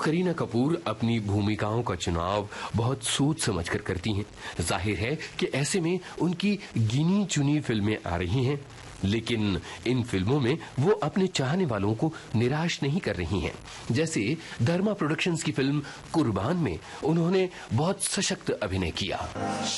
करीना कपूर अपनी भूमिकाओं का चुनाव बहुत सोच समझ कर करती हैं। जाहिर है कि ऐसे में उनकी गिनी चुनी फिल्में आ रही हैं, लेकिन इन फिल्मों में वो अपने चाहने वालों को निराश नहीं कर रही हैं। जैसे धर्मा प्रोडक्शंस की फिल्म कुर्बान में उन्होंने बहुत सशक्त अभिनय किया।